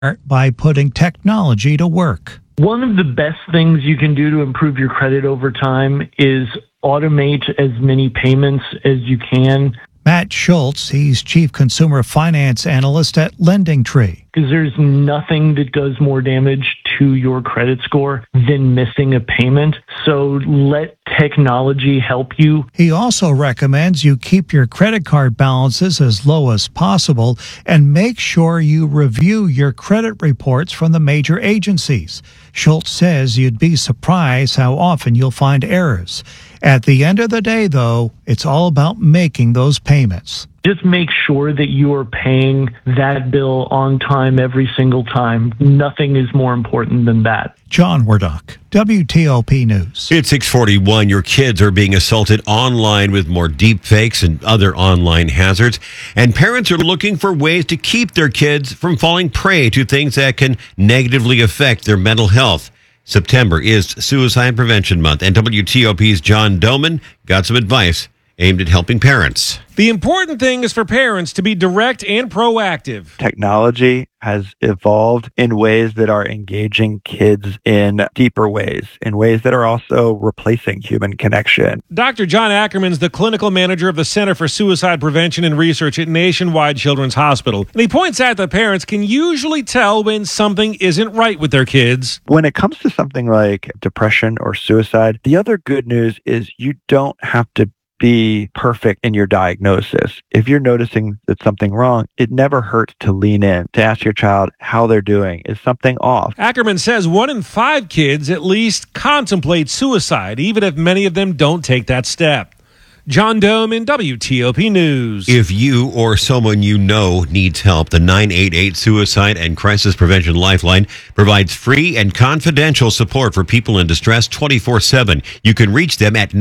by putting technology to work. One of the best things you can do to improve your credit over time is automate as many payments as you can. Matt Schultz, he's Chief Consumer Finance Analyst at LendingTree. Because there's nothing that does more damage to your credit score than missing a payment. So let technology help you. He also recommends you keep your credit card balances as low as possible and make sure you review your credit reports from the major agencies. Schultz says you'd be surprised how often you'll find errors. At the end of the day, though, it's all about making those payments. Just make sure that you are paying that bill on time every single time. Nothing is more important than that. John Wardock, WTOP News. It's 6:41. Your kids are being assaulted online with more deep fakes and other online hazards. And parents are looking for ways to keep their kids from falling prey to things that can negatively affect their mental health. September is Suicide Prevention Month, and WTOP's John Doman got some advice aimed at helping parents. The important thing is for parents to be direct and proactive. Technology has evolved in ways that are engaging kids in deeper ways, in ways that are also replacing human connection. Dr. John Ackerman's the clinical manager of the Center for Suicide Prevention and Research at Nationwide Children's Hospital. And he points out that parents can usually tell when something isn't right with their kids. When it comes to something like depression or suicide, the other good news is you don't have to be perfect in your diagnosis. If you're noticing that something wrong, it never hurts to lean in, to ask your child how they're doing. Is something off? Ackerman says 1 in 5 kids at least contemplate suicide, even if many of them don't take that step. John Dome in WTOP News. If you or someone you know needs help, the 988 Suicide and Crisis Prevention Lifeline provides free and confidential support for people in distress 24/7. You can reach them at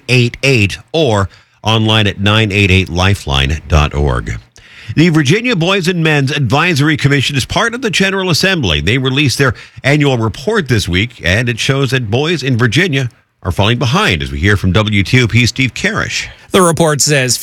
988 or online at 988lifeline.org. The Virginia Boys and Men's Advisory Commission is part of the General Assembly. They released their annual report this week, and it shows that boys in Virginia are falling behind, as we hear from WTOP's Steve Karish. The report says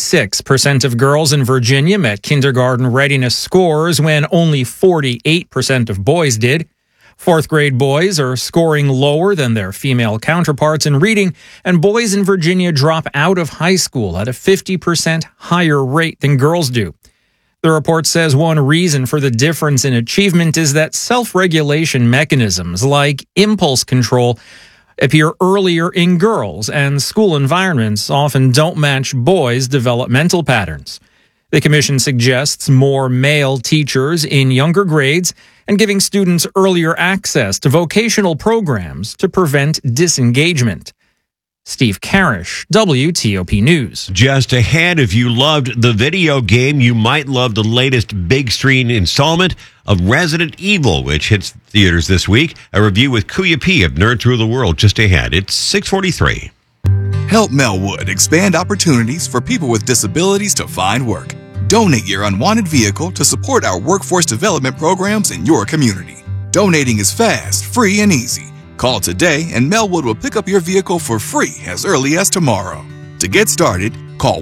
56% of girls in Virginia met kindergarten readiness scores when only 48% of boys did. Fourth grade boys are scoring lower than their female counterparts in reading, and boys in Virginia drop out of high school at a 50% higher rate than girls do. The report says one reason for the difference in achievement is that self-regulation mechanisms like impulse control appear earlier in girls, and school environments often don't match boys' developmental patterns. The commission suggests more male teachers in younger grades and giving students earlier access to vocational programs to prevent disengagement. Steve Karish, WTOP News. Just ahead, if you loved the video game, you might love the latest big screen installment of Resident Evil, which hits theaters this week. A review with Kuya P of Nerd Through the World just ahead. It's 6:43. Help Melwood expand opportunities for people with disabilities to find work. Donate your unwanted vehicle to support our workforce development programs in your community. Donating is fast, free, and easy. Call today and Melwood will pick up your vehicle for free as early as tomorrow. To get started, call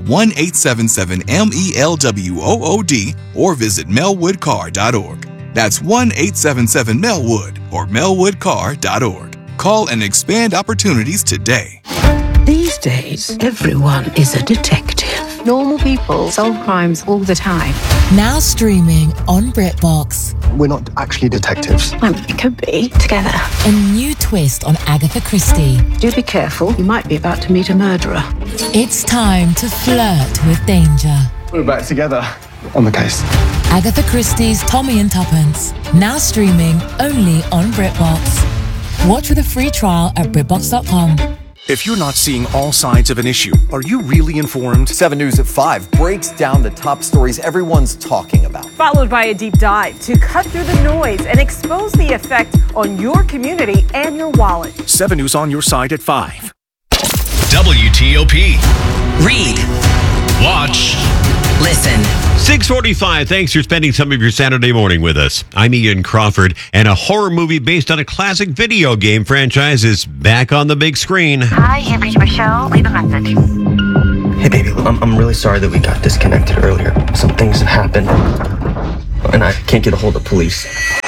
1-877-MELWOOD or visit melwoodcar.org. That's 1-877-MELWOOD or melwoodcar.org. Call and expand opportunities today. These days, everyone is a detective. Normal people solve crimes all the time. Now streaming on BritBox. We're not actually detectives. Well, it could be. Together. A new twist on Agatha Christie. Do be careful. You might be about to meet a murderer. It's time to flirt with danger. We're back together on the case. Agatha Christie's Tommy and Tuppence. Now streaming only on BritBox. Watch with a free trial at BritBox.com. If you're not seeing all sides of an issue, are you really informed? 7 News at 5 breaks down the top stories everyone's talking about. Followed by a deep dive to cut through the noise and expose the effect on your community and your wallet. 7 News on your side at 5. WTOP. Read. Watch. Listen. 6:45. Thanks for spending some of your Saturday morning with us. I'm Ian Crawford, and a horror movie based on a classic video game franchise is back on the big screen. Hi, you've reached Michelle. Leave a message. Hey, baby, I'm really sorry that we got disconnected earlier. Some things have happened. and I can't get a hold of police.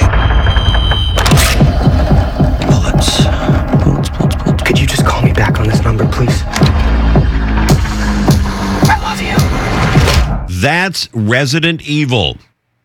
Bullets. Could you just call me back on this number, please? I love you. That's Resident Evil.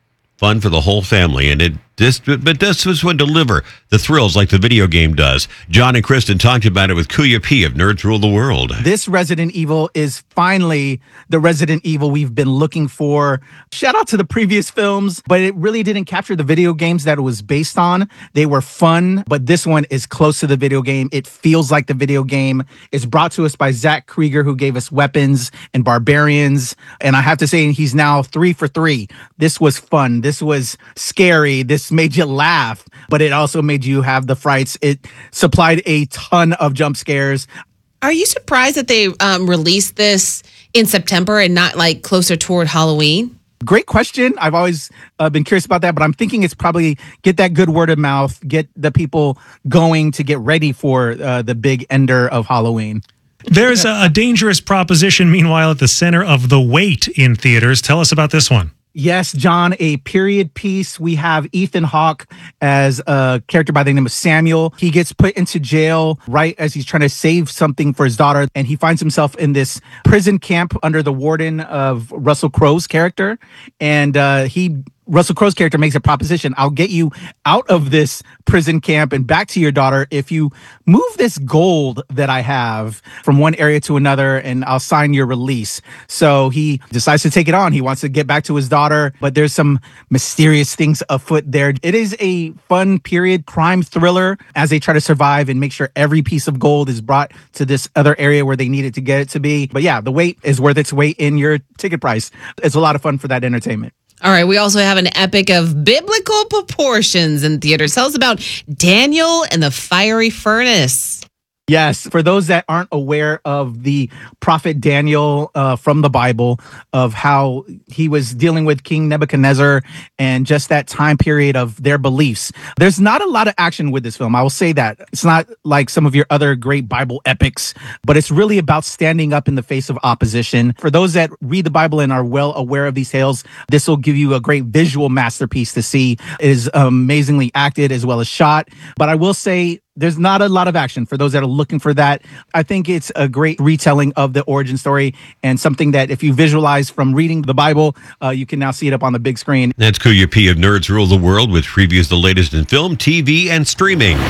Fun for the whole family, and this was one deliver the thrills like the video game does. John and Kristen talked about it with Kuya P of Nerds Rule the World. This Resident Evil is finally the Resident Evil we've been looking for. Shout out to the previous films, but it really didn't capture the video games that it was based on. They were fun, but this one is close to the video game. It feels like the video game. It's brought to us by Zach Krieger, who gave us Weapons and Barbarians. And I have to say, he's now 3 for 3. This was fun. This was scary. This made you laugh, but it also made you have the frights. It supplied a ton of jump scares. Are you surprised that they released this in September and not like closer toward Halloween? Great question. I've always been curious about that, but I'm thinking it's probably get that good word of mouth, get the people going to get ready for the big ender of Halloween. There's a dangerous proposition, meanwhile, at the center of The Wait in theaters. Tell us about this one. Yes, John, a period piece. We have Ethan Hawke as a character by the name of Samuel. He gets put into jail right as he's trying to save something for his daughter, and he finds himself in this prison camp under the warden of Russell Crowe's character. And Russell Crowe's character makes a proposition. I'll get you out of this prison camp and back to your daughter if you move this gold that I have from one area to another, and I'll sign your release. So he decides to take it on. He wants to get back to his daughter, but there's some mysterious things afoot there. It is a fun period crime thriller as they try to survive and make sure every piece of gold is brought to this other area where they need it to get it to be. But yeah, The Wait is worth its weight in your ticket price. It's a lot of fun for that entertainment. All right, we also have an epic of biblical proportions in theaters. Tell us about Daniel and the Fiery Furnace. Yes, for those that aren't aware of the prophet Daniel from the Bible, of how he was dealing with King Nebuchadnezzar and just that time period of their beliefs. There's not a lot of action with this film. I will say that. It's not like some of your other great Bible epics, but it's really about standing up in the face of opposition. For those that read the Bible and are well aware of these tales, this will give you a great visual masterpiece to see. It is amazingly acted as well as shot. But I will say, there's not a lot of action for those that are looking for that. I think it's a great retelling of the origin story and something that if you visualize from reading the Bible, you can now see it up on the big screen. That's Kuya P of Nerds Rule the World with previews the latest in film, TV, and streaming.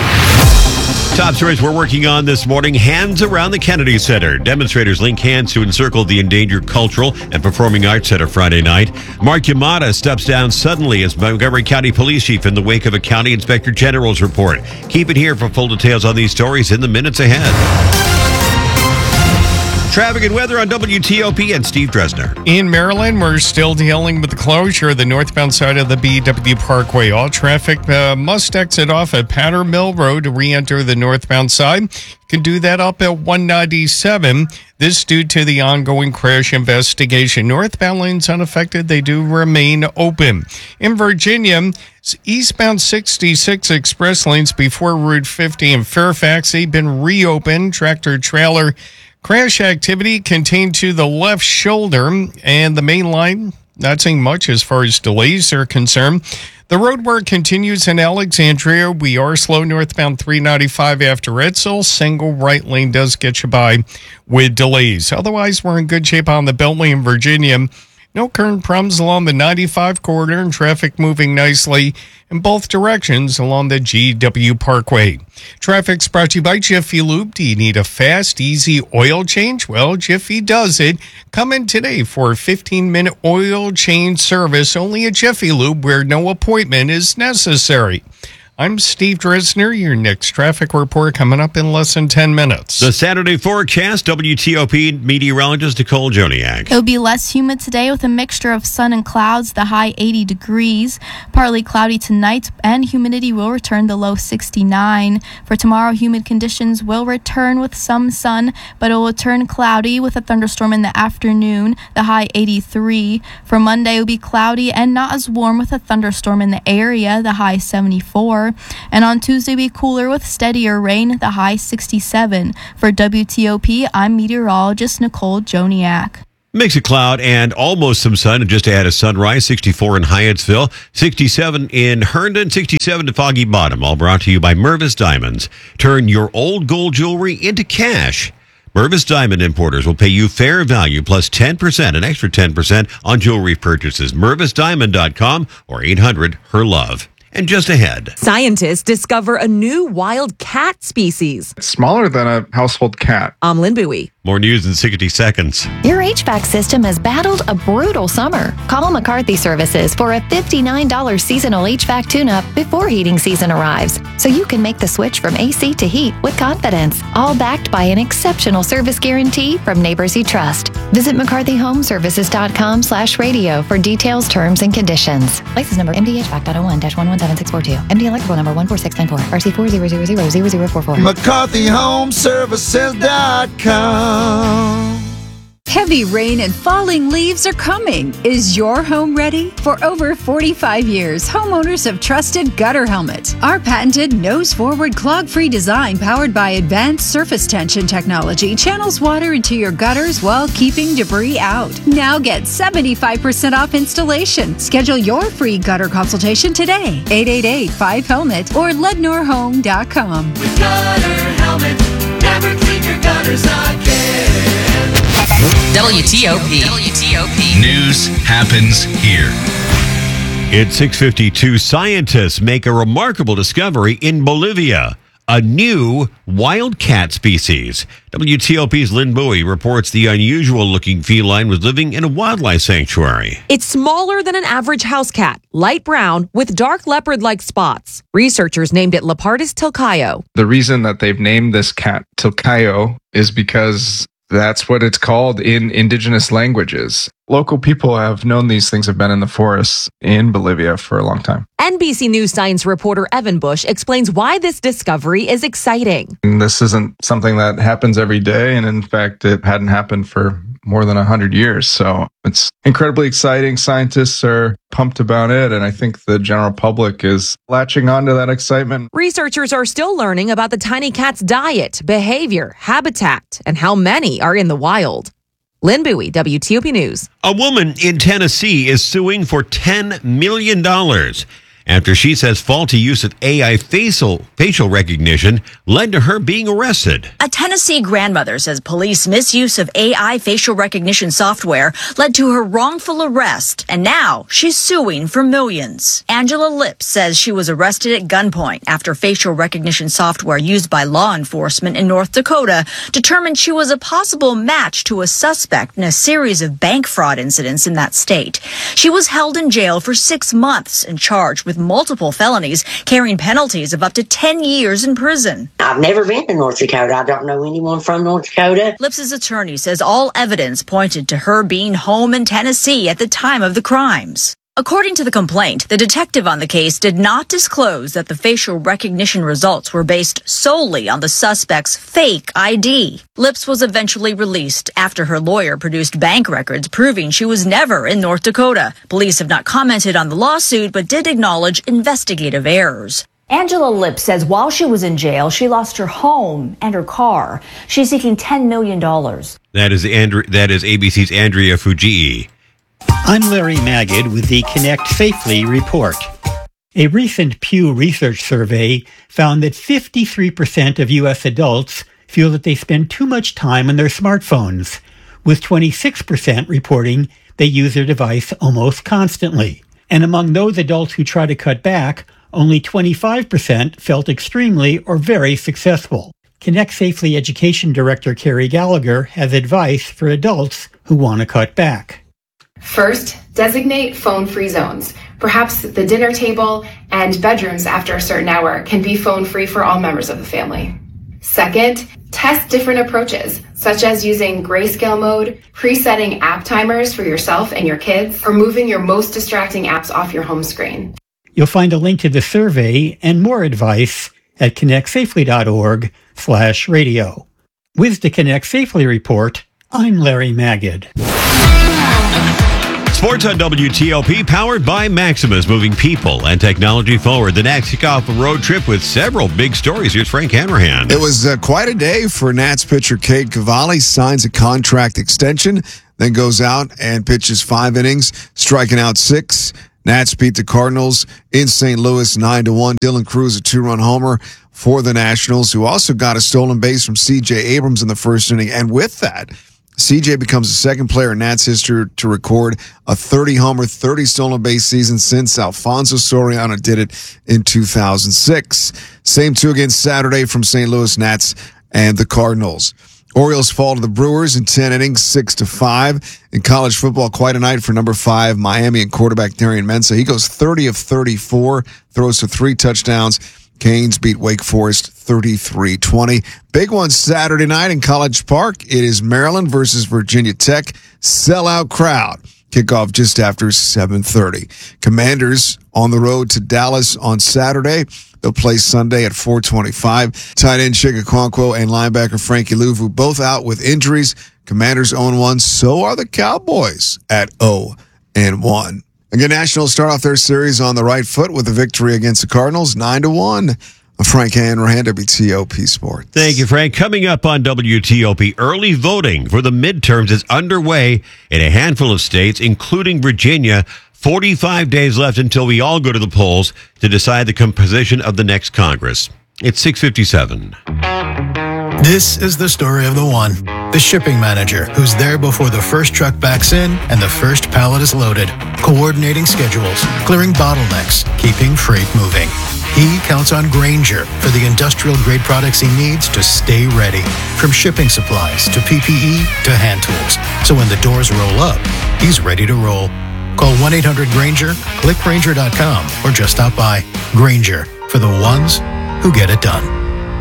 Top stories we're working on this morning. Hands around the Kennedy Center. Demonstrators link hands to encircle the endangered Cultural and Performing Arts Center Friday night. Mark Yamada steps down suddenly as Montgomery County Police Chief in the wake of a County Inspector General's report. Keep it here for full details on these stories in the minutes ahead. Traffic and weather on WTOP and Steve Dresner. In Maryland, we're still dealing with the closure of the northbound side of the BW Parkway. All traffic must exit off at Powder Mill Road to re-enter the northbound side. You can do that up at 197. This due to the ongoing crash investigation. Northbound lanes unaffected. They do remain open. In Virginia, eastbound 66 express lanes before Route 50 in Fairfax, they've been reopened. Tractor-trailer crash activity contained to the left shoulder, and the main line not seeing much as far as delays are concerned. The road work continues in Alexandria. We are slow northbound 395 after Edsel. Single right lane does get you by with delays. Otherwise, we're in good shape on the Beltway in Virginia. No current problems along the 95 corridor and traffic moving nicely in both directions along the GW Parkway. Traffic's brought to you by Jiffy Lube. Do you need a fast, easy oil change? Well, Jiffy does it. Come in today for a 15-minute oil change service only at Jiffy Lube where no appointment is necessary. I'm Steve Dresner. Your next traffic report coming up in less than 10 minutes. The Saturday forecast, WTOP meteorologist Nicole Joniak. It'll be less humid today with a mixture of sun and clouds, the high 80 degrees. Partly cloudy tonight, and humidity will return the low 69. For tomorrow, humid conditions will return with some sun, but it will turn cloudy with a thunderstorm in the afternoon, the high 83. For Monday, it will be cloudy and not as warm with a thunderstorm in the area, the high 74. And on Tuesday, be cooler with steadier rain, the high 67. For WTOP, I'm meteorologist Nicole Joniak. Mix of cloud and almost some sun, and just ahead of sunrise. 64 in Hyattsville, 67 in Herndon, 67 to Foggy Bottom. All brought to you by Mervis Diamonds. Turn your old gold jewelry into cash. Mervis Diamond Importers will pay you fair value plus 10%, an extra 10% on jewelry purchases. MervisDiamond.com or 800-HER-LOVE. And just ahead, scientists discover a new wild cat species. It's smaller than a household cat. I'm Lynn Bowie. More news in 60 seconds. Your HVAC system has battled a brutal summer. Call McCarthy Services for a $59 seasonal HVAC tune-up before heating season arrives, so you can make the switch from AC to heat with confidence, all backed by an exceptional service guarantee from neighbors you trust. Visit McCarthyHomeservices.com/radio for details, terms, and conditions. License number MDHVAC.01-117642. MD electrical number 14694. RC40000044. McCarthyHomeservices.com. Heavy rain and falling leaves are coming. Is your home ready? For over 45 years, homeowners have trusted Gutter Helmet. Our patented nose-forward clog-free design powered by advanced surface tension technology channels water into your gutters while keeping debris out. Now get 75% off installation. Schedule your free gutter consultation today. 888-5HELMET or LednorHome.com. With Gutter Helmet, never clean your gutters again. WTOP. News happens here. It's 6:52. Scientists make a remarkable discovery in Bolivia. A new wild cat species. WTOP's Lynn Bowie reports the unusual-looking feline was living in a wildlife sanctuary. It's smaller than an average house cat, light brown with dark leopard-like spots. Researchers named it Leopardus tilcaio. The reason that they've named this cat Tilcaio is because that's what it's called in indigenous languages. Local people have known these things have been in the forests in Bolivia for a long time. NBC News science reporter Evan Bush explains why this discovery is exciting. And this isn't something that happens every day, and in fact, it hadn't happened for more than 100 years. So it's incredibly exciting. Scientists are pumped about it, and I think the general public is latching onto that excitement. Researchers are still learning about the tiny cat's diet, behavior, habitat, and how many are in the wild. Lynn Bowie, WTOP News. A woman in Tennessee is suing for $10 million after she says faulty use of AI facial recognition led to her being arrested. A Tennessee grandmother says police misuse of AI facial recognition software led to her wrongful arrest, and now she's suing for millions. Angela Lips says she was arrested at gunpoint after facial recognition software used by law enforcement in North Dakota determined she was a possible match to a suspect in a series of bank fraud incidents in that state. She was held in jail for 6 months and charged with multiple felonies, carrying penalties of up to 10 years in prison. I've never been to North Dakota. I don't know anyone from North Dakota. Lips's attorney says all evidence pointed to her being home in Tennessee at the time of the crimes. According to the complaint, the detective on the case did not disclose that the facial recognition results were based solely on the suspect's fake ID. Lips was eventually released after her lawyer produced bank records proving she was never in North Dakota. Police have not commented on the lawsuit, but did acknowledge investigative errors. Angela Lips says while she was in jail, she lost her home and her car. She's seeking $10 million. That is ABC's Andrea Fujii. I'm Larry Magid with the Connect Safely report. A recent Pew Research survey found that 53% of U.S. adults feel that they spend too much time on their smartphones, with 26% reporting they use their device almost constantly. And among those adults who try to cut back, only 25% felt extremely or very successful. Connect Safely Education Director Carrie Gallagher has advice for adults who want to cut back. First, designate phone-free zones. Perhaps the dinner table and bedrooms after a certain hour can be phone-free for all members of the family. Second, test different approaches, such as using grayscale mode, presetting app timers for yourself and your kids, or moving your most distracting apps off your home screen. You'll find a link to the survey and more advice at connectsafely.org/radio. With the Connect Safely report, I'm Larry Magid. Sports on WTOP, powered by Maximus, moving people and technology forward. The Nats kick off a road trip with several big stories. Here's Frank Hanrahan. It was quite a day for Nats pitcher Cade Cavalli. Signs a contract extension. then goes out and pitches 5 innings, striking out 6. Nats beat the Cardinals in St. Louis 9-1. Dylan Cruz, a 2-run homer for the Nationals, who also got a stolen base from C.J. Abrams in the first inning. And with that, C.J. becomes the second player in Nats history to record a 30-homer, 30 stolen base season since Alfonso Soriano did it in 2006. Same 2 again Saturday from St. Louis, Nats and the Cardinals. Orioles fall to the Brewers in 10 innings, 6-5. In college football, quite a night for number 5 Miami and quarterback Darian Mensah. He goes 30 of 34, throws for 3 touchdowns. Canes beat Wake Forest 33-20. Big one Saturday night in College Park. It is Maryland versus Virginia Tech. Sellout crowd. Kickoff just after 7:30. Commanders on the road to Dallas on Saturday. They'll play Sunday at 4:25. Tight end Chig Okonkwo and linebacker Frankie Luvu both out with injuries. Commanders 0-1. So are the Cowboys at 0-1. Again, Nationals start off their series on the right foot with a victory against the Cardinals, 9-1. Frank Hanrahan, WTOP Sports. Thank you, Frank. Coming up on WTOP, early voting for the midterms is underway in a handful of states, including Virginia. 45 days left until we all go to the polls to decide the composition of the next Congress. It's 6:57. This is the story of the one, the shipping manager, who's there before the first truck backs in and the first pallet is loaded, coordinating schedules, clearing bottlenecks, keeping freight moving. He counts on Grainger for the industrial-grade products he needs to stay ready, from shipping supplies to PPE to hand tools. So when the doors roll up, he's ready to roll. Call 1-800-GRAINGER, click Grainger.com, or just stop by. Grainger, for the ones who get it done.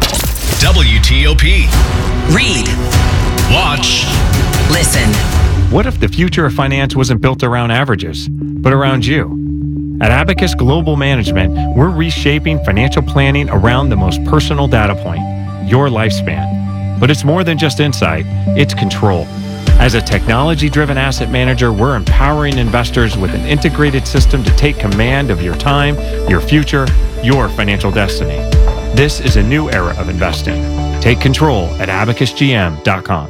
WTOP. Read. Watch. Listen. What if the future of finance wasn't built around averages, but around you? At Abacus Global Management, we're reshaping financial planning around the most personal data point, your lifespan. But it's more than just insight, it's control. As a technology-driven asset manager, we're empowering investors with an integrated system to take command of your time, your future, your financial destiny. This is a new era of investing. Take control at abacusgm.com.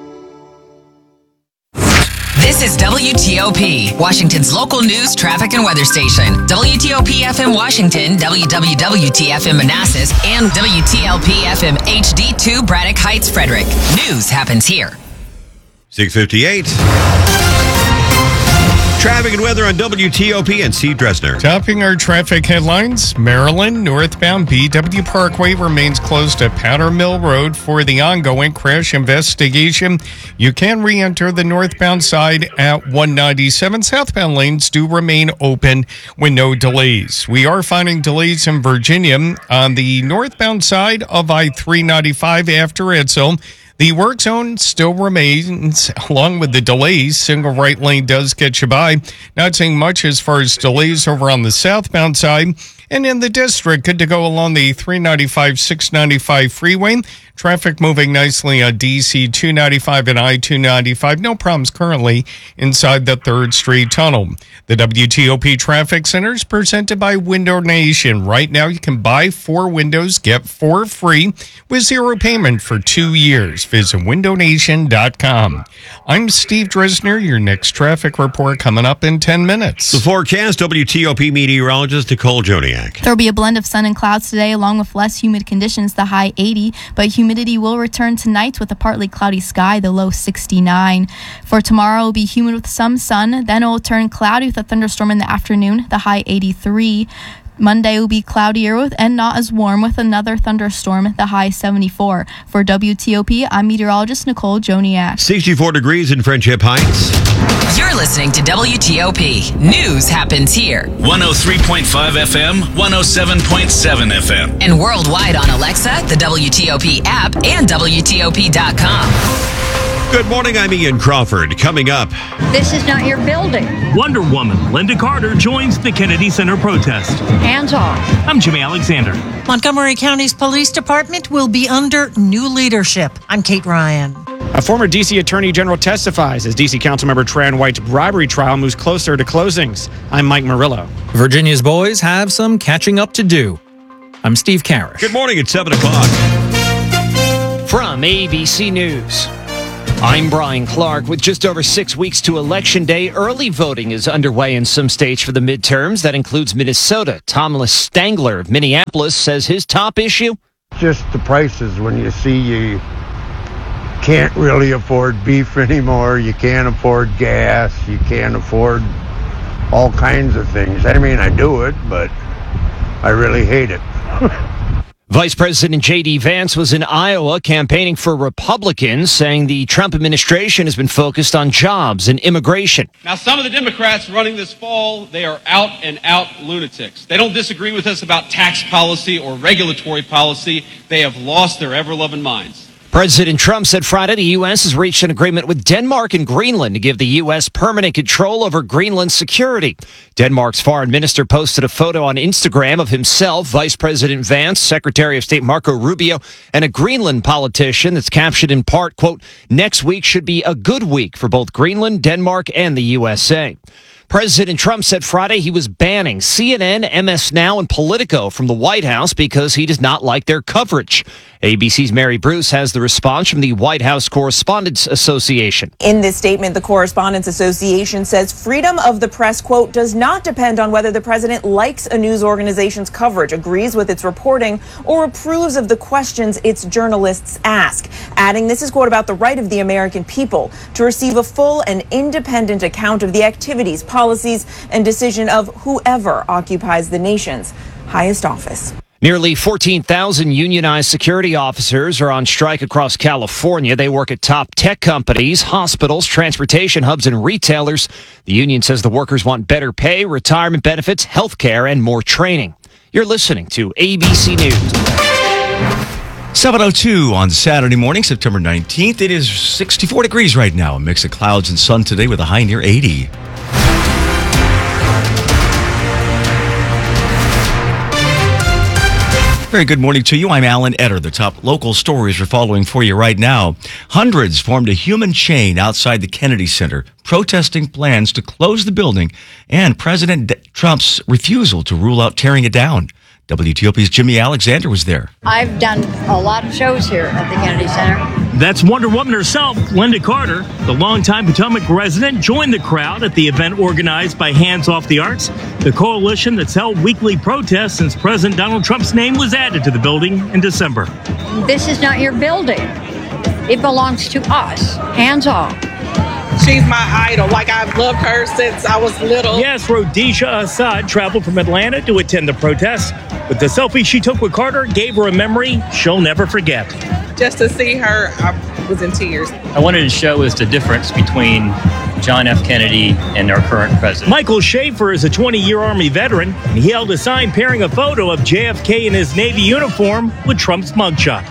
This is WTOP, Washington's local news, traffic, and weather station. WTOP FM Washington, WWWT-FM Manassas, and WTLP FM HD2 Braddock Heights, Frederick. News happens here. 6:58. Traffic and weather on WTOP and Steve Dresner. Topping our traffic headlines, Maryland northbound BW Parkway remains closed to Powder Mill Road for the ongoing crash investigation. You can re-enter the northbound side at 197. Southbound lanes do remain open with no delays. We are finding delays in Virginia on the northbound side of I-395 after Edsel. The work zone still remains, along with the delays. Single right lane does get you by. Not seeing much as far as delays over on the southbound side. And in the district, good to go along the 395-695 freeway. Traffic moving nicely on DC 295 and I-295. No problems currently inside the 3rd Street Tunnel. The WTOP Traffic Center is presented by Window Nation. Right now, you can buy 4 windows, get 4 free with 0 payment for 2 years. Visit windownation.com. I'm Steve Dresner. Your next traffic report coming up in 10 minutes. The forecast, WTOP meteorologist Nicole Joniak. There will be a blend of sun and clouds today, along with less humid conditions, the high 80, but humidity will return tonight with a partly cloudy sky, the low 69. For tomorrow, it will be humid with some sun, then it will turn cloudy with a thunderstorm in the afternoon, the high 83. Monday will be cloudier and not as warm with another thunderstorm, the high 74. For WTOP, I'm meteorologist Nicole Joniak. 64 degrees in Friendship Heights. You're listening to WTOP. News happens here. 103.5 FM, 107.7 FM. And worldwide on Alexa, the WTOP app, and WTOP.com. Good morning, I'm Ian Crawford. Coming up. This is not your building. Wonder Woman Linda Carter joins the Kennedy Center protest. Hands off. I'm Jimmy Alexander. Montgomery County's police department will be under new leadership. I'm Kate Ryan. A former D.C. Attorney General testifies as D.C. Councilmember Tran White's bribery trial moves closer to closings. I'm Mike Murillo. Virginia's boys have some catching up to do. I'm Steve Karish. Good morning. It's 7 o'clock. From ABC News. I'm Brian Clark. With just over 6 weeks to Election Day, early voting is underway in some states for the midterms. That includes Minnesota. Thomas Stangler of Minneapolis says his top issue? Just the prices. When you see you can't really afford beef anymore, you can't afford gas, you can't afford all kinds of things. I mean, I do it, but I really hate it. Vice President J.D. Vance was in Iowa campaigning for Republicans, saying the Trump administration has been focused on jobs and immigration. Now, some of the Democrats running this fall, they are out and out lunatics. They don't disagree with us about tax policy or regulatory policy. They have lost their ever-loving minds. President Trump said Friday the U.S. has reached an agreement with Denmark and Greenland to give the U.S. permanent control over Greenland's security. Denmark's foreign minister posted a photo on Instagram of himself, Vice President Vance, Secretary of State Marco Rubio, and a Greenland politician that's captioned in part, quote, "Next week should be a good week for both Greenland, Denmark, and the USA." President Trump said Friday he was banning CNN, MS Now, and Politico from the White House because he does not like their coverage. ABC's Mary Bruce has the response from the White House Correspondents Association. In this statement, the Correspondents Association says freedom of the press, quote, does not depend on whether the president likes a news organization's coverage, agrees with its reporting, or approves of the questions its journalists ask. Adding, this is, quote, about the right of the American people to receive a full and independent account of the activities, policies, and decision of whoever occupies the nation's highest office. Nearly 14,000 unionized security officers are on strike across California. They work at top tech companies, hospitals, transportation hubs, and retailers. The union says the workers want better pay, retirement benefits, health care, and more training. You're listening to ABC News. 7:02 on Saturday morning, September 19th. It is 64 degrees right now. A mix of clouds and sun today with a high near 80. Very good morning to you. I'm Alan Etter. The top local stories we're following for you right now. Hundreds formed a human chain outside the Kennedy Center, protesting plans to close the building and President Trump's refusal to rule out tearing it down. WTOP's Jimmy Alexander was there. I've done a lot of shows here at the Kennedy Center. That's Wonder Woman herself, Linda Carter. The longtime Potomac resident joined the crowd at the event organized by Hands Off the Arts, the coalition that's held weekly protests since President Donald Trump's name was added to the building in December. This is not your building. It belongs to us. Hands off. She's my idol. Like, I've loved her since I was little. Yes, Rhodesha Assad traveled from Atlanta to attend the protest, but the selfie she took with Carter gave her a memory she'll never forget. Just to see her, I was in tears. I wanted to show us the difference between John F. Kennedy and our current president. Michael Schaefer is a 20-year Army veteran, and he held a sign pairing a photo of JFK in his Navy uniform with Trump's mugshot.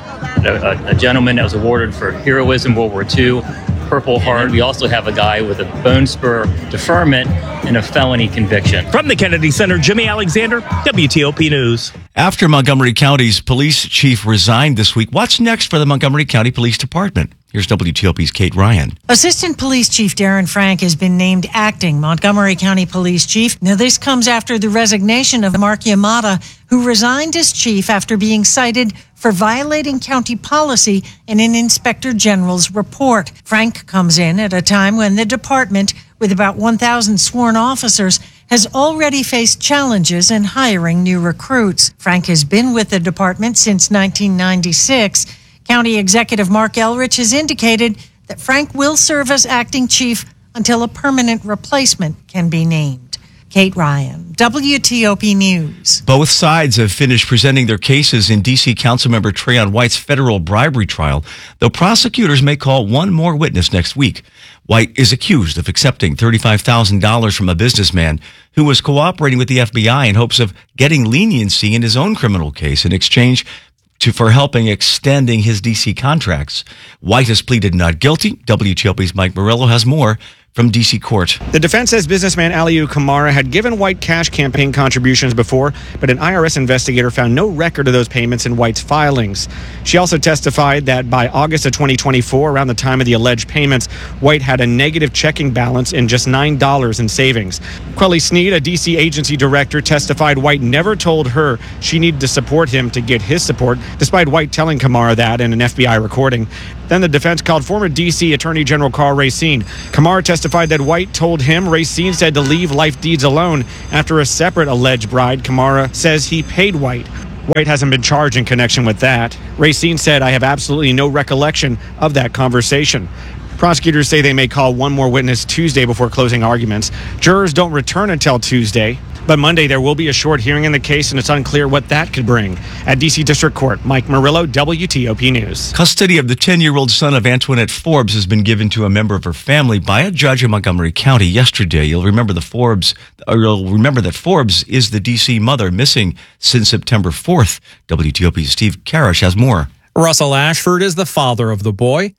A gentleman that was awarded for heroism, World War II, Purple Heart. We also have a guy with a bone spur deferment and a felony conviction. From the Kennedy Center, Jimmy Alexander, WTOP News. After Montgomery County's police chief resigned this week, what's next for the Montgomery County Police Department? Here's WTOP's Kate Ryan. Assistant Police Chief Darren Frank has been named acting Montgomery County Police Chief. Now, this comes after the resignation of Mark Yamada, who resigned as chief after being cited for violating county policy in an Inspector General's report. Frank comes in at a time when the department, with about 1,000 sworn officers, has already faced challenges in hiring new recruits. Frank has been with the department since 1996. County Executive Mark Elrich has indicated that Frank will serve as acting chief until a permanent replacement can be named. Kate Ryan, WTOP News. Both sides have finished presenting their cases in D.C. Councilmember Trayon White's federal bribery trial, though prosecutors may call one more witness next week. White is accused of accepting $35,000 from a businessman who was cooperating with the FBI in hopes of getting leniency in his own criminal case in exchange for helping extending his D.C. contracts. White has pleaded not guilty. WTOP's Mike Murillo has more. from D.C. court. The defense says businessman Aliu Kamara had given White cash campaign contributions before, but an IRS investigator found no record of those payments in White's filings. She also testified that by August of 2024, around the time of the alleged payments, White had a negative checking balance in just $9 in savings. Quelly Sneed, a D.C. agency director, testified White never told her she needed to support him to get his support, despite White telling Kamara that in an FBI recording. Then the defense called former D.C. Attorney General Carl Racine. Kamara testified that White told him Racine said to leave Life Deeds alone after a separate alleged bride. Kamara says he paid White. White hasn't been charged in connection with that. Racine said, "I have absolutely no recollection of that conversation." Prosecutors say they may call one more witness Tuesday before closing arguments. Jurors don't return until Tuesday. But Monday, there will be a short hearing in the case, and it's unclear what that could bring. At D.C. District Court, Mike Murillo, WTOP News. Custody of the 10-year-old son of Antoinette Forbes has been given to a member of her family by a judge in Montgomery County yesterday. You'll remember that Forbes is the D.C. mother missing since September 4th. WTOP's Steve Karish has more. Russell Ashford is the father of the boy.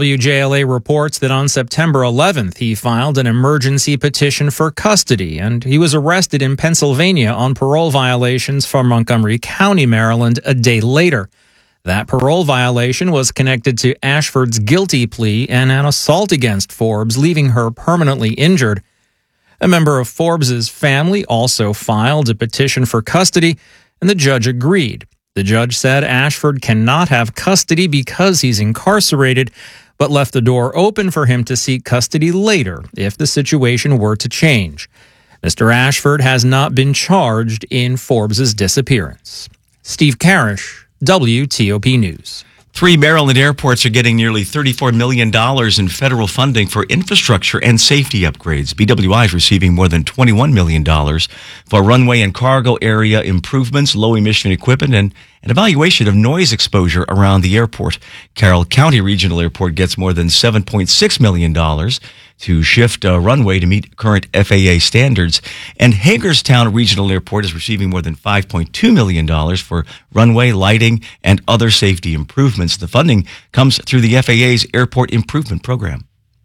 WJLA reports that on September 11th, he filed an emergency petition for custody, and he was arrested in Pennsylvania on parole violations from Montgomery County, Maryland, a day later. That parole violation was connected to Ashford's guilty plea and an assault against Forbes, leaving her permanently injured. A member of Forbes's family also filed a petition for custody, and the judge agreed. The judge said Ashford cannot have custody because he's incarcerated, but left the door open for him to seek custody later if the situation were to change. Mr. Ashford has not been charged in Forbes's disappearance. Steve Karish, WTOP News. 3 Maryland airports are getting nearly $34 million in federal funding for infrastructure and safety upgrades. BWI is receiving more than $21 million for runway and cargo area improvements, low-emission equipment, and an evaluation of noise exposure around the airport. Carroll County Regional Airport gets more than $7.6 million to shift a runway to meet current FAA standards. And Hagerstown Regional Airport is receiving more than $5.2 million for runway, lighting, and other safety improvements. The funding comes through the FAA's Airport Improvement Program.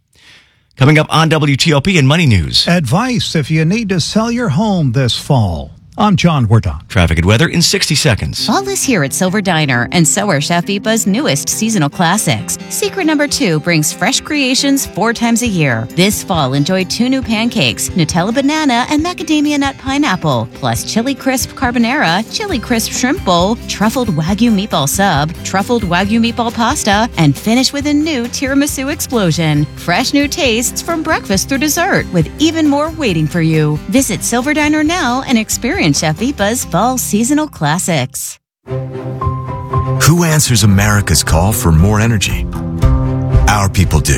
Coming up on WTOP and Money News. Advice if you need to sell your home this fall. I'm John Wardon. Traffic and weather in 60 seconds. Fall is here at Silver Diner, and so are Chef Ipa's newest seasonal classics. Secret number 2 brings fresh creations 4 times a year. This fall, enjoy 2 new pancakes, Nutella banana and macadamia nut pineapple, plus chili crisp carbonara, chili crisp shrimp bowl, truffled Wagyu meatball sub, truffled Wagyu meatball pasta, and finish with a new tiramisu explosion. Fresh new tastes from breakfast through dessert, with even more waiting for you. Visit Silver Diner now and experience Chef Ipa's fall seasonal classics. Who answers America's call for more energy? Our people do.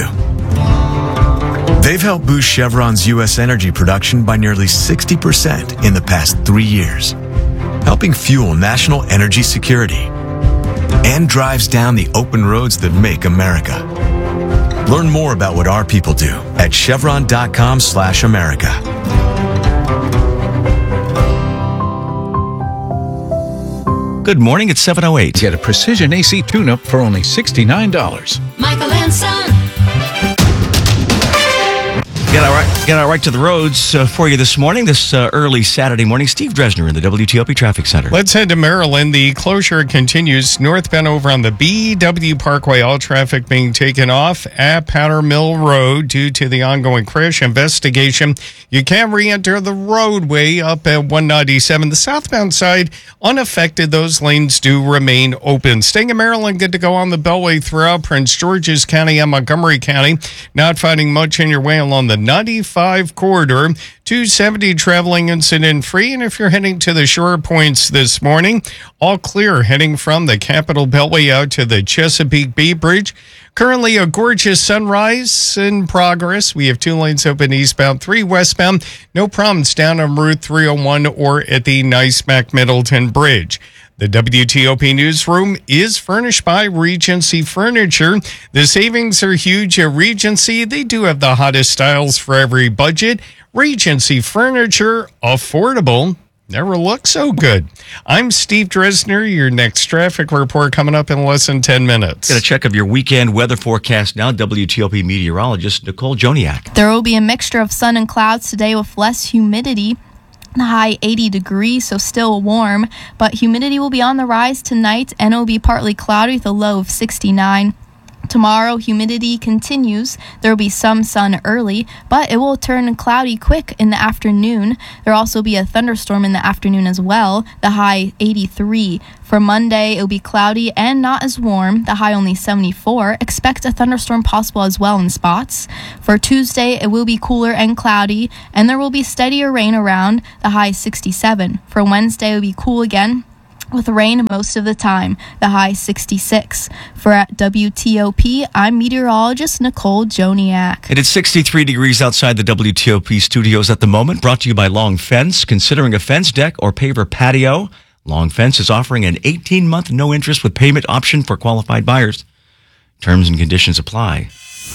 They've helped boost Chevron's U.S. energy production by nearly 60% in the past 3 years, helping fuel national energy security and drives down the open roads that make America. Learn more about what our people do at chevron.com/America. Good morning, it's 7:08. Get a precision AC tune-up for only $69. Michael and Son. Get right to the roads for you this morning, this early Saturday morning. Steve Dresner in the WTOP Traffic Center. Let's head to Maryland. The closure continues northbound over on the BW Parkway. All traffic being taken off at Powder Mill Road due to the ongoing crash investigation. You can re-enter the roadway up at 197. The southbound side unaffected. Those lanes do remain open. Staying in Maryland, good to go on the Beltway throughout Prince George's County and Montgomery County. Not finding much in your way along the 95 corridor. 270 traveling incident-free. And if you're heading to the shore points this morning, all clear heading from the Capitol Beltway out to the Chesapeake Bay Bridge. Currently a gorgeous sunrise in progress. We have 2 lanes open eastbound, 3 westbound. No problems down on Route 301 or at the NYSMAC Middleton Bridge. The WTOP Newsroom is furnished by Regency Furniture. The savings are huge at Regency. They do have the hottest styles for every budget. Regency Furniture, affordable Never looked so good. I'm Steve Dresner. Your next traffic report coming up in less than 10 minutes. Get a check of your weekend weather forecast now. WTOP meteorologist Nicole Joniak. There will be a mixture of sun and clouds today with less humidity. The high 80 degrees, so still warm, but humidity will be on the rise tonight and it will be partly cloudy with a low of 69. Tomorrow, humidity continues. There will be some sun early, but it will turn cloudy quick in the afternoon. There will also be a thunderstorm in the afternoon as well, the high 83. For Monday, it will be cloudy and not as warm, the high only 74. Expect a thunderstorm possible as well in spots. For Tuesday, it will be cooler and cloudy, and there will be steadier rain around, the high 67. For Wednesday, it will be cool again, with rain most of the time, the high 66. For at WTOP, I'm meteorologist Nicole Joniak. It is 63 degrees outside the WTOP studios at the moment, brought to you by Long Fence. Considering a fence deck or paver patio, Long Fence is offering an 18-month no-interest with payment option for qualified buyers. Terms and conditions apply.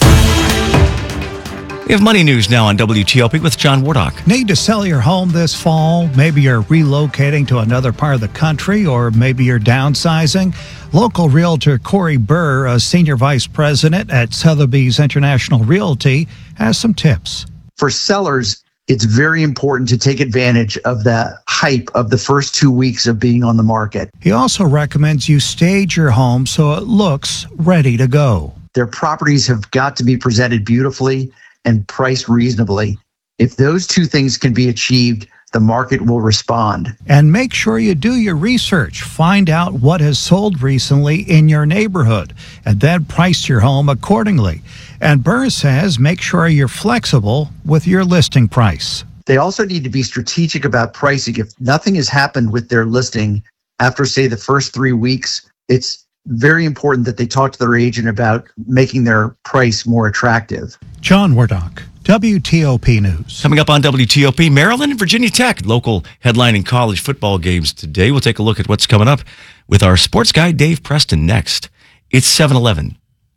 We have money news now on WTOP with John Wardock. Need to sell your home this fall? Maybe you're relocating to another part of the country, or maybe you're downsizing. Local realtor Corey Burr, a senior vice president at Sotheby's International Realty, has some tips. For sellers, it's very important to take advantage of the hype of the first 2 weeks of being on the market. He also recommends you stage your home so it looks ready to go. Their properties have got to be presented beautifully and priced reasonably. If those two things can be achieved, the market will respond. And make sure you do your research. Find out what has sold recently in your neighborhood, and then price your home accordingly. And Burr says make sure you're flexible with your listing price. They also need to be strategic about pricing. If nothing has happened with their listing after, say, the first 3 weeks, it's very important that they talk to their agent about making their price more attractive. John Wardock, WTOP News. Coming up on WTOP, Maryland and Virginia Tech, local headlining college football games today. We'll take a look at what's coming up with our sports guy, Dave Preston, next. It's 7:11.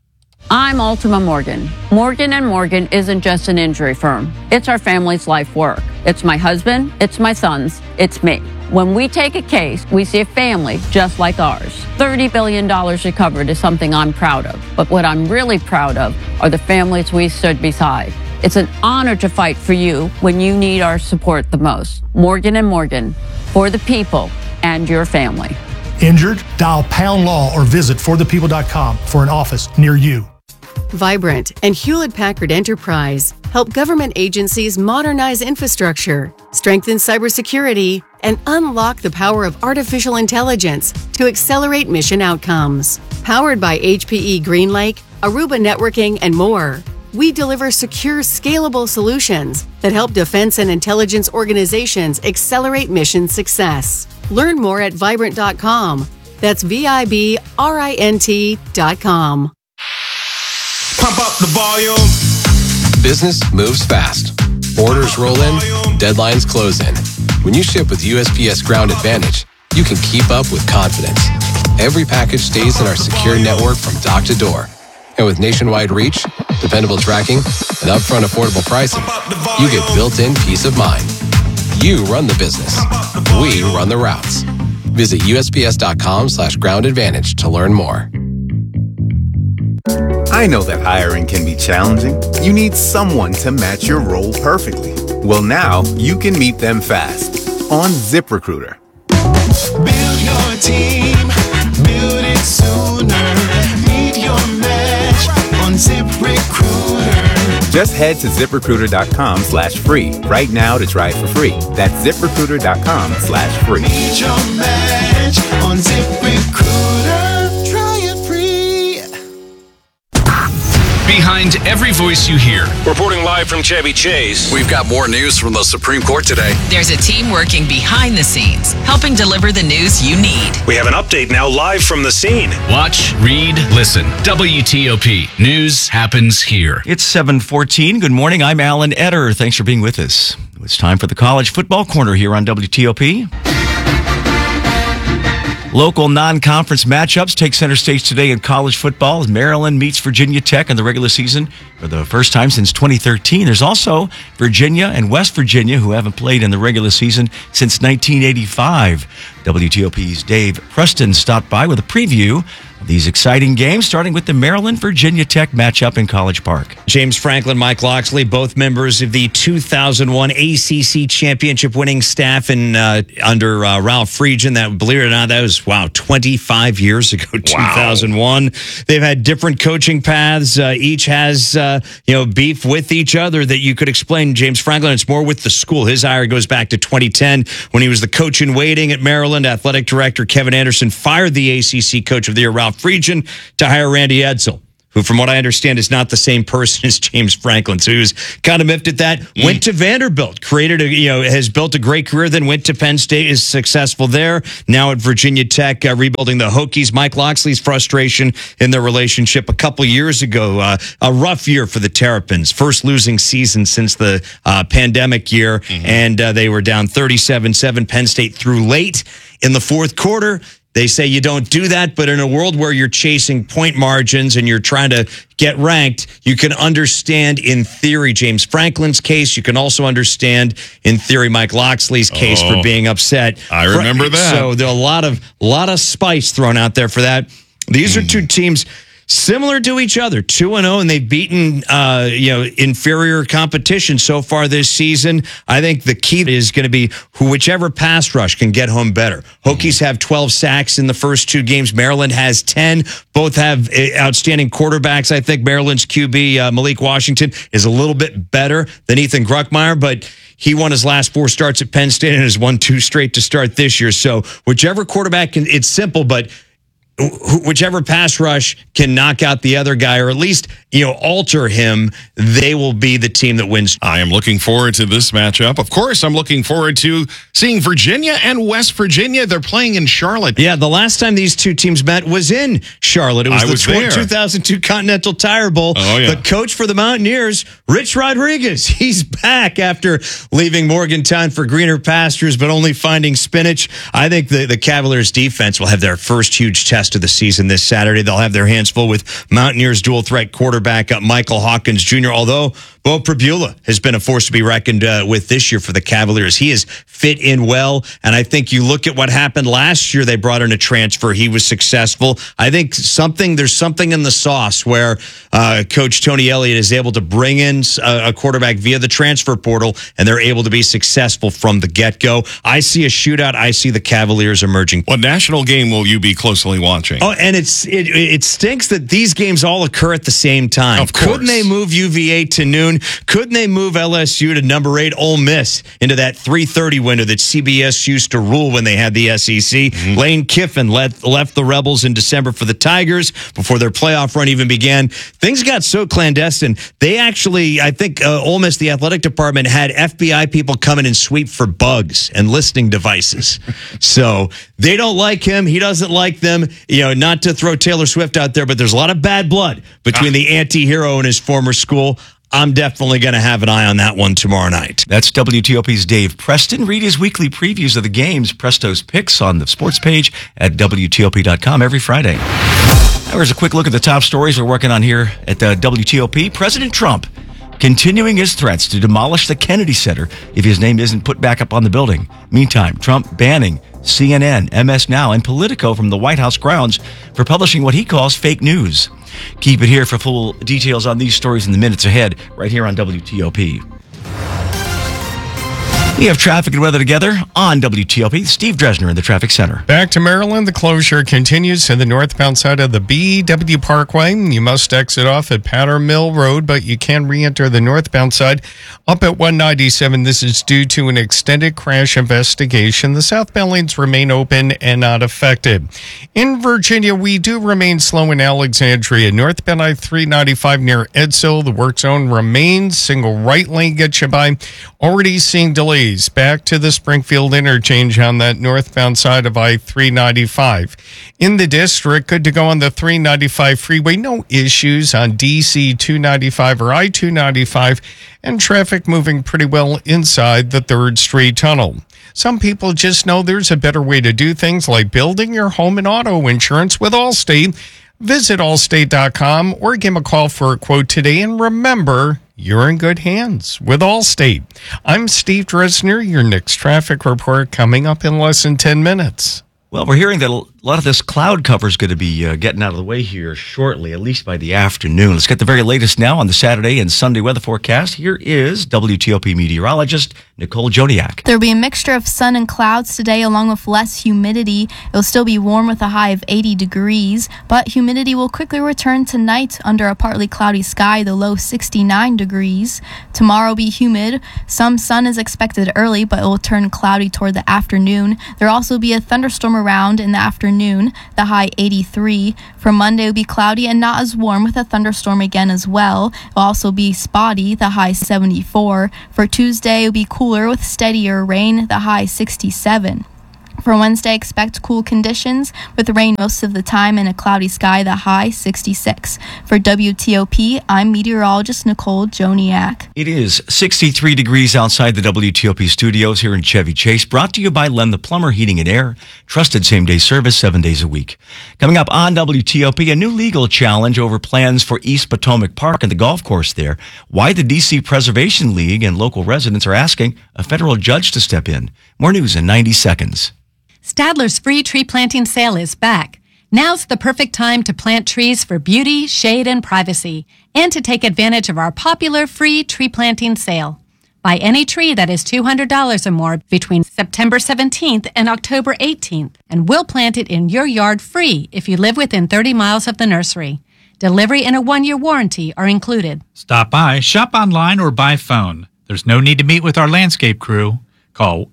I'm Ultima Morgan. Morgan & Morgan isn't just an injury firm. It's our family's life work. It's my husband, it's my sons, it's me. When we take a case, we see a family just like ours. $30 billion recovered is something I'm proud of. But what I'm really proud of are the families we stood beside. It's an honor to fight for you when you need our support the most. Morgan & Morgan, for the people and your family. Injured? Dial Pound Law or visit forthepeople.com for an office near you. Vibrant and Hewlett-Packard Enterprise help government agencies modernize infrastructure, strengthen cybersecurity, and unlock the power of artificial intelligence to accelerate mission outcomes. Powered by HPE GreenLake, Aruba Networking, and more, we deliver secure, scalable solutions that help defense and intelligence organizations accelerate mission success. Learn more at Vibrant.com. That's VIBRINT.com. Pump up the volume. Business moves fast. Orders roll in, deadlines close in. When you ship with USPS Ground Advantage, you can keep up with confidence. Every package stays in our secure network from dock to door. And with nationwide reach, dependable tracking, and upfront affordable pricing, you get built-in peace of mind. You run the business. We run the routes. Visit USPS.com/Ground Advantage to learn more. I know that hiring can be challenging. You need someone to match your role perfectly. Well, now you can meet them fast on ZipRecruiter. Build your team, build it sooner. Meet your match on ZipRecruiter. Just head to ZipRecruiter.com/free right now to try it for free. That's ZipRecruiter.com/free. Meet your match on ZipRecruiter. Try it free. Behind every voice you hear. Reporting live from Chevy Chase. We've got more news from the Supreme Court today. There's a team working behind the scenes, helping deliver the news you need. We have an update now live from the scene. Watch, read, listen. WTOP. News happens here. It's 7:14. Good morning. I'm Alan Etter. Thanks for being with us. It's time for the College Football Corner here on WTOP. Local non-conference matchups take center stage today in college football as Maryland meets Virginia Tech in the regular season for the first time since 2013. There's also Virginia and West Virginia who haven't played in the regular season since 1985. WTOP's Dave Preston stopped by with a preview of these exciting games, starting with the Maryland-Virginia Tech matchup in College Park. James Franklin, Mike Locksley, both members of the 2001 ACC championship winning staff and under Ralph Friedgen. That, believe it or not, that was, 25 years ago, 2001. They've had different coaching paths. Each has, beef with each other that you could explain. James Franklin, it's more with the school. His hire goes back to 2010 when he was the coach in waiting at Maryland. Athletic director Kevin Anderson fired the ACC coach of the year, Ralph Friedgen, to hire Randy Edsall, who, from what I understand, is not the same person as James Franklin. So he was kind of miffed at that. Went to Vanderbilt, has built a great career, then went to Penn State, is successful there. Now at Virginia Tech, rebuilding the Hokies. Mike Locksley's frustration in their relationship a couple years ago, a rough year for the Terrapins. First losing season since the pandemic year, and they were down 37-7. Penn State threw late in the fourth quarter. They say you don't do that, but in a world where you're chasing point margins and you're trying to get ranked, you can understand in theory James Franklin's case. You can also understand in theory Mike Locksley's case for being upset. I remember that. So there are a lot of spice thrown out there for that. These are two teams similar to each other, 2-0, and they've beaten inferior competition so far this season. I think the key is going to be whichever pass rush can get home better. Hokies have 12 sacks in the first two games. Maryland has 10. Both have outstanding quarterbacks. I think Maryland's QB, Malik Washington, is a little bit better than Ethan Gruckmeyer, but he won his last 4 starts at Penn State and has won 2 straight to start this year. So whichever quarterback can, it's simple, but whichever pass rush can knock out the other guy or at least, alter him, they will be the team that wins. I am looking forward to this matchup. Of course, I'm looking forward to seeing Virginia and West Virginia. They're playing in Charlotte. Yeah, the last time these two teams met was in Charlotte. It was the 2002 Continental Tire Bowl. Oh, yeah. The coach for the Mountaineers, Rich Rodriguez, he's back after leaving Morgantown for greener pastures, but only finding spinach. I think the Cavaliers defense will have their first huge test of the season this Saturday. They'll have their hands full with Mountaineers dual threat quarterback Michael Hawkins Jr., although Bo Pribula has been a force to be reckoned with this year for the Cavaliers. He has fit in well, and I think you look at what happened last year. They brought in a transfer. He was successful. I think there's something in the sauce where Coach Tony Elliott is able to bring in a quarterback via the transfer portal, and they're able to be successful from the get-go. I see a shootout. I see the Cavaliers emerging. What national game will you be closely watching? Oh, and it stinks that these games all occur at the same time. Of course. Couldn't they move UVA to noon? Couldn't they move LSU to number 8 Ole Miss into that 3:30 window that CBS used to rule when they had the SEC? Lane Kiffin left the Rebels in December for the Tigers before their playoff run even began. Things got so clandestine. They actually, I think Ole Miss, the athletic department, had FBI people come in and sweep for bugs and listening devices. So they don't like him. He doesn't like them. Not to throw Taylor Swift out there, but there's a lot of bad blood between the anti-hero and his former school. I'm definitely going to have an eye on that one tomorrow night. That's WTOP's Dave Preston. Read his weekly previews of the games, Presto's Picks, on the sports page at WTOP.com every Friday. Here's a quick look at the top stories we're working on here at WTOP. President Trump continuing his threats to demolish the Kennedy Center if his name isn't put back up on the building. Meantime, Trump banning CNN, MS Now, and Politico from the White House grounds for publishing what he calls fake news. Keep it here for full details on these stories in the minutes ahead, right here on WTOP. We have traffic and weather together on WTOP. Steve Dresner in the traffic center. Back to Maryland. The closure continues to the northbound side of the BW Parkway. You must exit off at Powder Mill Road, but you can re-enter the northbound side up at 197. This is due to an extended crash investigation. The southbound lanes remain open and not affected. In Virginia, we do remain slow in Alexandria. Northbound I-395 near Edsall. The work zone remains. Single right lane gets you by. Already seeing delays back to the Springfield interchange on that northbound side of I-395. In the district, good to go on the 395 freeway. No issues on DC 295 or I-295, and traffic moving pretty well inside the 3rd Street Tunnel. Some people just know there's a better way to do things, like building your home and auto insurance with Allstate. Visit allstate.com or give them a call for a quote today. And remember, you're in good hands with Allstate. I'm Steve Dresner. Your next traffic report coming up in less than 10 minutes. Well, we're hearing that a lot of this cloud cover is going to be getting out of the way here shortly, at least by the afternoon. Let's get the very latest now on the Saturday and Sunday weather forecast. Here is WTOP meteorologist Nicole Joniak. There will be a mixture of sun and clouds today, along with less humidity. It will still be warm with a high of 80 degrees, but humidity will quickly return tonight under a partly cloudy sky, the low 69 degrees. Tomorrow will be humid. Some sun is expected early, but it will turn cloudy toward the afternoon. There will also be a thunderstorm around in the afternoon, the high 83. For Monday, it will be cloudy and not as warm with a thunderstorm again as well. It will also be spotty, the high 74. For Tuesday, it will be cooler with steadier rain, the high 67. For Wednesday, expect cool conditions with rain most of the time and a cloudy sky, the high 66. For WTOP, I'm meteorologist Nicole Joniak. It is 63 degrees outside the WTOP studios here in Chevy Chase, brought to you by Len the Plumber Heating and Air, trusted same-day service 7 days a week. Coming up on WTOP, a new legal challenge over plans for East Potomac Park and the golf course there. Why the D.C. Preservation League and local residents are asking a federal judge to step in. More news in 90 seconds. Stadler's free tree planting sale is back. Now's the perfect time to plant trees for beauty, shade, and privacy, and to take advantage of our popular free tree planting sale. Buy any tree that is $200 or more between September 17th and October 18th, and we'll plant it in your yard free if you live within 30 miles of the nursery. Delivery and a 1-year warranty are included. Stop by, shop online, or by phone. There's no need to meet with our landscape crew. Call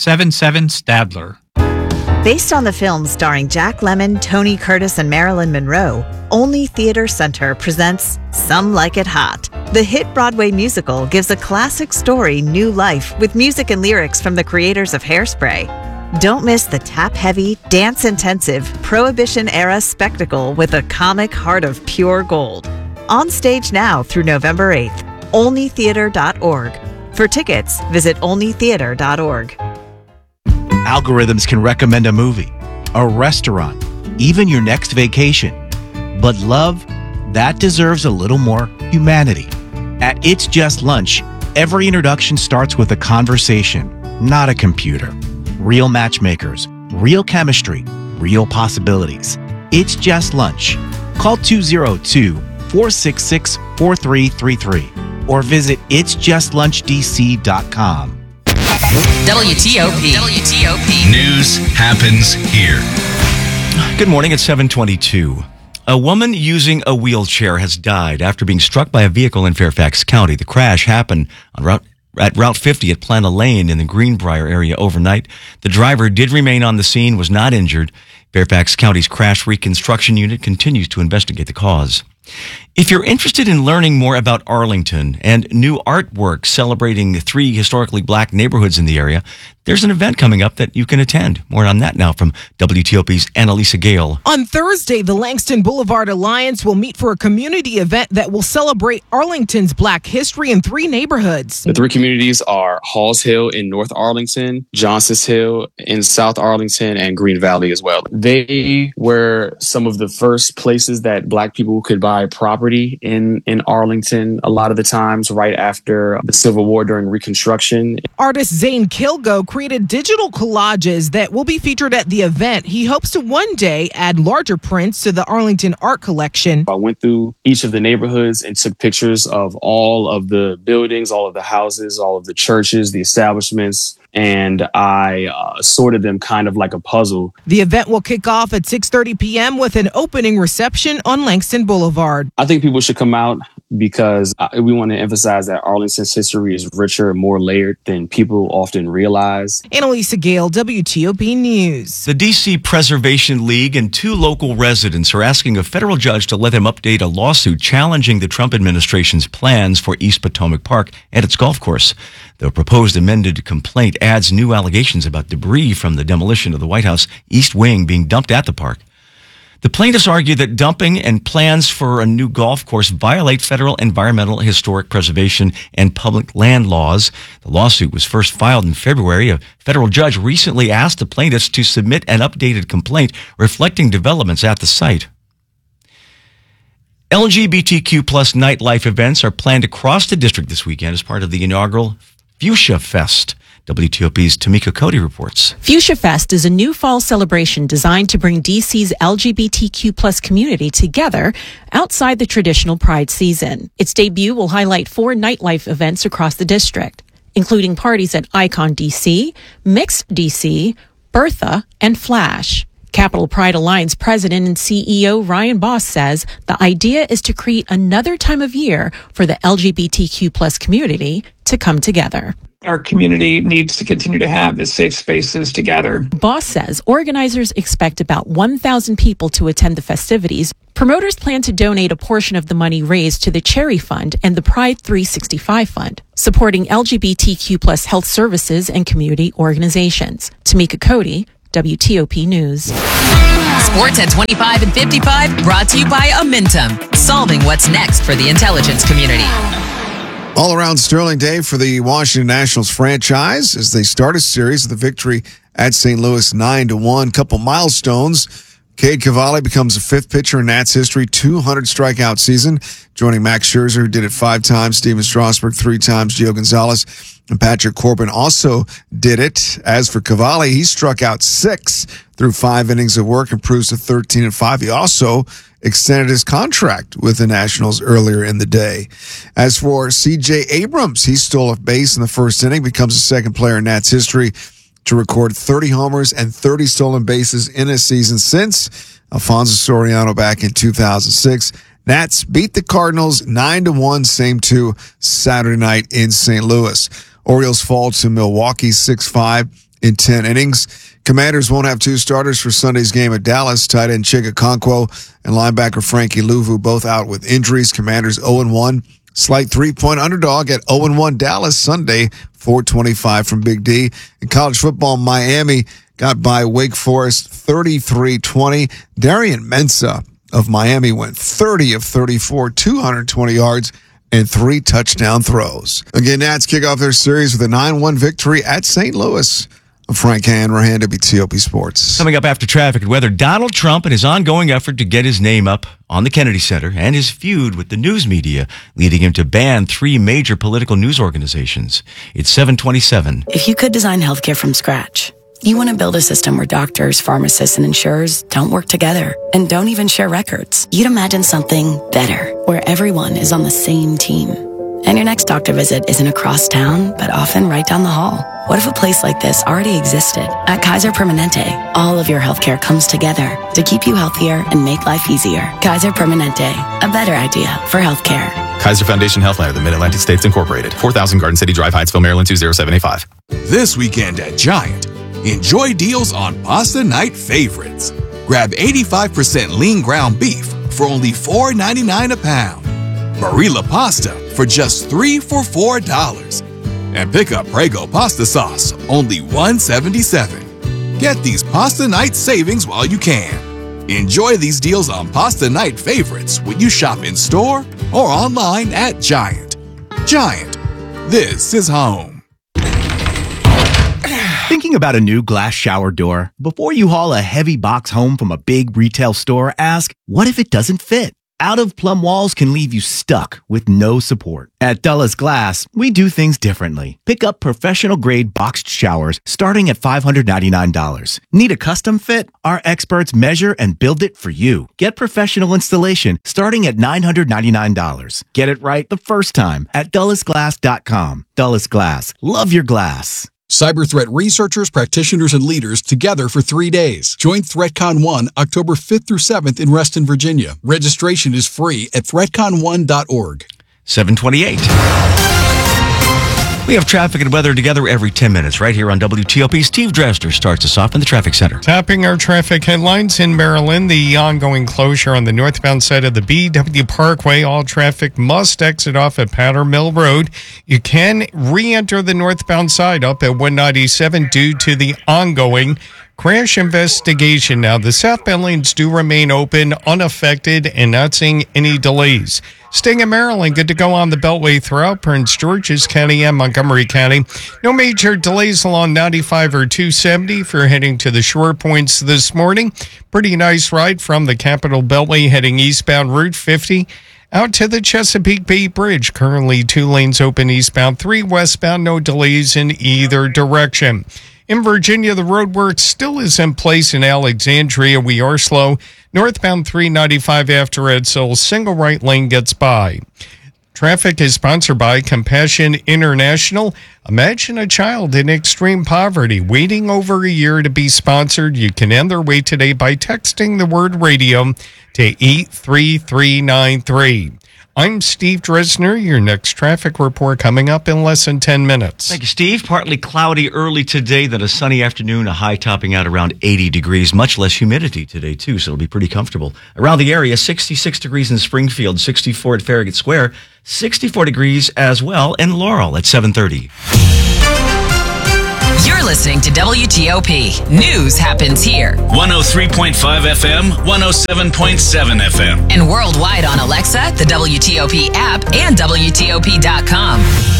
877-STADLER. Based on the film starring Jack Lemmon, Tony Curtis, and Marilyn Monroe, Only Theater Center presents Some Like It Hot. The hit Broadway musical gives a classic story new life with music and lyrics from the creators of Hairspray. Don't miss the tap-heavy, dance-intensive, Prohibition-era spectacle with a comic heart of pure gold. On stage now through November 8th. OnlyTheater.org. For tickets, visit OnlyTheater.org. Algorithms can recommend a movie, a restaurant, even your next vacation. But love, that deserves a little more humanity. At It's Just Lunch, every introduction starts with a conversation, not a computer. Real matchmakers, real chemistry, real possibilities. It's Just Lunch. Call 202-466-4333 or visit itsjustlunchdc.com. WTOP. News happens here. Good morning, it's 7:22. A woman using a wheelchair has died after being struck by a vehicle in Fairfax County. The crash happened on Route 50 at Plana Lane in the Greenbrier area overnight. The driver did remain on the scene, was not injured. Fairfax County's Crash Reconstruction Unit continues to investigate the cause. If you're interested in learning more about Arlington and new artwork celebrating the 3 historically black neighborhoods in the area, there's an event coming up that you can attend. More on that now from WTOP's Annalisa Gale. On Thursday, the Langston Boulevard Alliance will meet for a community event that will celebrate Arlington's black history in 3 neighborhoods. The 3 communities are Halls Hill in North Arlington, Johnson's Hill in South Arlington, and Green Valley as well. They were some of the first places that black people could buy property in Arlington, a lot of the times right after the Civil War during Reconstruction. Artist Zane Kilgo created digital collages that will be featured at the event. He hopes to one day add larger prints to the Arlington art collection. I went through each of the neighborhoods and took pictures of all of the buildings, all of the houses, all of the churches, the establishments, and I sorted them kind of like a puzzle. The event will kick off at 6:30 p.m. with an opening reception on Langston Boulevard. I think people should come out because we want to emphasize that Arlington's history is richer and more layered than people often realize. Annalisa Gale, WTOP News. The D.C. Preservation League and 2 local residents are asking a federal judge to let them update a lawsuit challenging the Trump administration's plans for East Potomac Park and its golf course. The proposed amended complaint adds new allegations about debris from the demolition of the White House East Wing being dumped at the park. The plaintiffs argue that dumping and plans for a new golf course violate federal environmental, historic preservation, and public land laws. The lawsuit was first filed in February. A federal judge recently asked the plaintiffs to submit an updated complaint reflecting developments at the site. LGBTQ plus nightlife events are planned across the district this weekend as part of the inaugural Fuchsia Fest. WTOP's Tamika Cody reports. Fuchsia Fest is a new fall celebration designed to bring DC's LGBTQ plus community together outside the traditional Pride season. Its debut will highlight 4 nightlife events across the district, including parties at Icon DC, Mixed DC, Bertha, and Flash. Capital Pride Alliance President and CEO Ryan Boss says the idea is to create another time of year for the LGBTQ plus community to come together. Our community needs to continue to have the safe spaces together. Boss says organizers expect about 1,000 people to attend the festivities. Promoters plan to donate a portion of the money raised to the Cherry Fund and the Pride 365 Fund, supporting LGBTQ plus health services and community organizations. Tamika Cody, WTOP News. Sports at 25 and 55, brought to you by Amentum, solving what's next for the intelligence community. All-around sterling day for the Washington Nationals franchise as they start a series of the victory at St. Louis 9-1. Couple milestones. Cade Cavalli becomes the 5th pitcher in Nats history, 200 strikeout season, joining Max Scherzer, who did it 5 times, Steven Strasburg 3 times, Gio Gonzalez, and Patrick Corbin also did it. As for Cavalli, he struck out 6 through 5 innings of work, improves to 13-5. He also extended his contract with the Nationals earlier in the day. As for C.J. Abrams, he stole a base in the first inning, becomes the 2nd player in Nats history to record 30 homers and 30 stolen bases in a season since Alfonso Soriano back in 2006. Nats beat the Cardinals 9-1, same to Saturday night in St. Louis. Orioles fall to Milwaukee 6-5 in 10 innings. Commanders won't have 2 starters for Sunday's game at Dallas. Tight end Chig Okonkwo and linebacker Frankie Louvu both out with injuries. Commanders 0-1. Slight 3-point underdog at 0-1 Dallas Sunday, 4:25 from Big D. In college football, Miami got by Wake Forest 33-20. Darian Mensah of Miami went 30 of 34, 220 yards, and 3 touchdown throws. Again, Nats kick off their series with a 9-1 victory at St. Louis. Frank Hanrahan, WTOP Sports. Coming up after traffic and weather, Donald Trump and his ongoing effort to get his name up on the Kennedy Center and his feud with the news media, leading him to ban 3 major political news organizations. It's 7:27. If you could design healthcare from scratch, you want to build a system where doctors, pharmacists, and insurers don't work together and don't even share records. You'd imagine something better, where everyone is on the same team. And your next doctor visit isn't across town, but often right down the hall. What if a place like this already existed? At Kaiser Permanente, all of your healthcare comes together to keep you healthier and make life easier. Kaiser Permanente, a better idea for healthcare. Kaiser Foundation Healthline of the Mid-Atlantic States Incorporated. 4000 Garden City Drive, Hyattsville, Maryland 20785. This weekend at Giant, enjoy deals on pasta night favorites. Grab 85% lean ground beef for only $4.99 a pound. Barilla pasta for just $3 for $4. And pick up Prego pasta sauce, only $1.77. Get these pasta night savings while you can. Enjoy these deals on pasta night favorites when you shop in store or online at Giant. Giant, this is home. Thinking about a new glass shower door? Before you haul a heavy box home from a big retail store, ask, what if it doesn't fit? Out-of-plumb walls can leave you stuck with no support. At Dulles Glass, we do things differently. Pick up professional-grade boxed showers starting at $599. Need a custom fit? Our experts measure and build it for you. Get professional installation starting at $999. Get it right the first time at DullesGlass.com. Dulles Glass. Love your glass. Cyber threat researchers, practitioners, and leaders together for 3 days. Join ThreatCon 1 October 5th through 7th in Reston, Virginia. Registration is free at threatcon1.org. 7:28. We have traffic and weather together every 10 minutes right here on WTOP. Steve Dresner starts us off in the traffic center. Topping our traffic headlines in Maryland, the ongoing closure on the northbound side of the BW Parkway. All traffic must exit off at Powder Mill Road. You can re-enter the northbound side up at 197 due to the ongoing crash investigation. Now, the southbound lanes do remain open, unaffected, and not seeing any delays. Staying in Maryland, good to go on the Beltway throughout Prince George's County and Montgomery County. No major delays along 95 or 270 if you're heading to the shore points this morning. Pretty nice ride from the Capitol Beltway heading eastbound Route 50 out to the Chesapeake Bay Bridge. Currently 2 lanes open eastbound, 3 westbound, no delays in either direction. In Virginia, the roadwork still is in place in Alexandria. We are slow. Northbound 395 after Edsall, single right lane gets by. Traffic is sponsored by Compassion International. Imagine a child in extreme poverty waiting over a year to be sponsored. You can end their wait today by texting the word radio to 83393. I'm Steve Dresner. Your next traffic report coming up in less than 10 minutes. Thank you, Steve. Partly cloudy early today, then a sunny afternoon, a high topping out around 80 degrees. Much less humidity today, too, so it'll be pretty comfortable. Around the area, 66 degrees in Springfield, 64 at Farragut Square, 64 degrees as well in Laurel at 7:30. You're listening to WTOP. News happens here. 103.5 FM, 107.7 FM. And worldwide on Alexa, the WTOP app, and WTOP.com.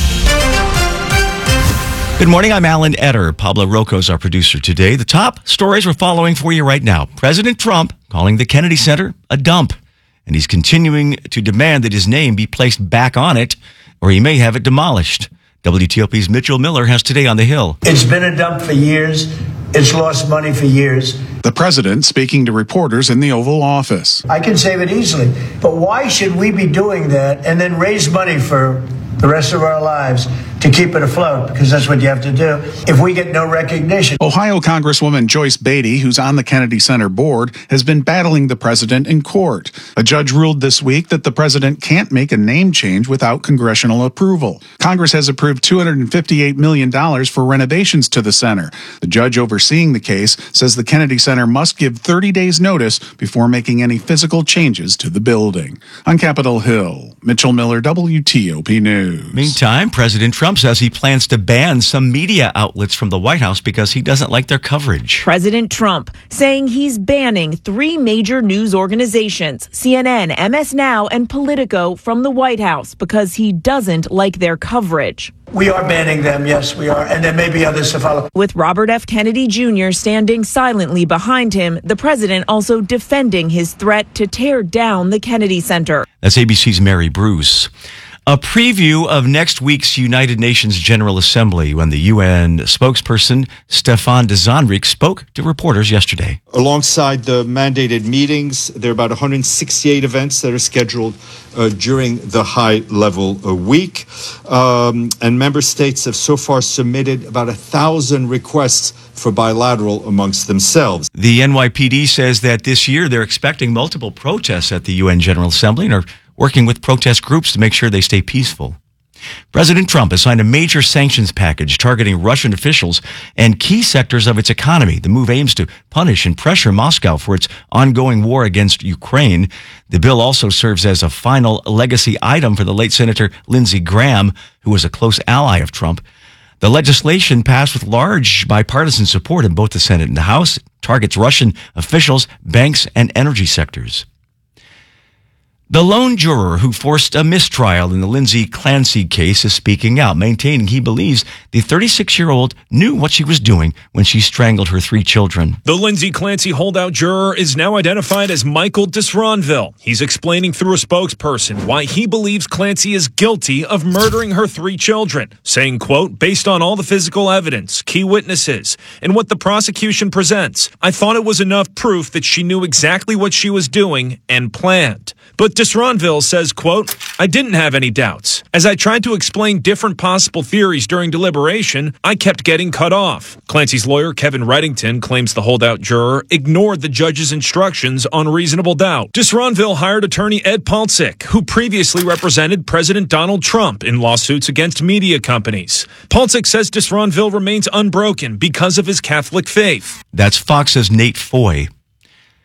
Good morning, I'm Alan Etter. Pablo Rocco is our producer today. The top stories we're following for you right now. President Trump calling the Kennedy Center a dump. And he's continuing to demand that his name be placed back on it, or he may have it demolished. WTOP's Mitchell Miller has Today on the Hill. It's been a dump for years. It's lost money for years. The president speaking to reporters in the Oval Office. I can save it easily. But why should we be doing that and then raise money for the rest of our lives to keep it afloat? Because that's what you have to do if we get no recognition. Ohio Congresswoman Joyce Beatty, who's on the Kennedy Center board, has been battling the president in court. A judge ruled this week that the president can't make a name change without congressional approval. Congress has approved $258 million for renovations to the center. The judge overseeing the case says the Kennedy Center must give 30 days notice before making any physical changes to the building. On Capitol Hill, Mitchell Miller, WTOP News. Meantime, President Trump says he plans to ban some media outlets from the White House because he doesn't like their coverage. President Trump saying he's banning 3 major news organizations, CNN, MS Now, and Politico, from the White House because he doesn't like their coverage. We are banning them, yes, we are, and there may be others to follow. With Robert F. Kennedy Jr. standing silently behind him, the president also defending his threat to tear down the Kennedy Center. That's ABC's Mary Bruce. A preview of next week's United Nations General Assembly when the UN spokesperson Stefan de Zonrijk spoke to reporters yesterday. Alongside the mandated meetings, there are about 168 events that are scheduled during the high-level week. And member states have so far submitted about 1,000 requests for bilateral amongst themselves. The NYPD says that this year they're expecting multiple protests at the UN General Assembly and are working with protest groups to make sure they stay peaceful. President Trump has signed a major sanctions package targeting Russian officials and key sectors of its economy. The move aims to punish and pressure Moscow for its ongoing war against Ukraine. The bill also serves as a final legacy item for the late Senator Lindsey Graham, who was a close ally of Trump. The legislation passed with large bipartisan support in both the Senate and the House. It targets Russian officials, banks, and energy sectors. The lone juror who forced a mistrial in the Lindsay Clancy case is speaking out, maintaining he believes the 36-year-old knew what she was doing when she strangled her 3 children. The Lindsay Clancy holdout juror is now identified as Michael Disronville. He's explaining through a spokesperson why he believes Clancy is guilty of murdering her 3 children, saying, quote, based on all the physical evidence, key witnesses, and what the prosecution presents, I thought it was enough proof that she knew exactly what she was doing and planned. But Disronville says, quote, I didn't have any doubts. As I tried to explain different possible theories during deliberation, I kept getting cut off. Clancy's lawyer, Kevin Reddington, claims the holdout juror ignored the judge's instructions on reasonable doubt. Disronville hired attorney Ed Palcic, who previously represented President Donald Trump in lawsuits against media companies. Palcic says Disronville remains unbroken because of his Catholic faith. That's Fox's Nate Foy.